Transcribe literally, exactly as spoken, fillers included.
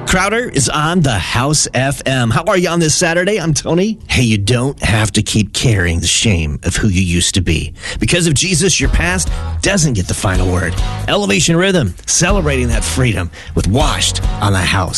Crowder is on the House F M. How are you on this Saturday? I'm Tony. Hey, you don't have to keep carrying the shame of who you used to be. Because of Jesus, your past doesn't get the final word. Elevation Rhythm, celebrating that freedom with Washed on the House.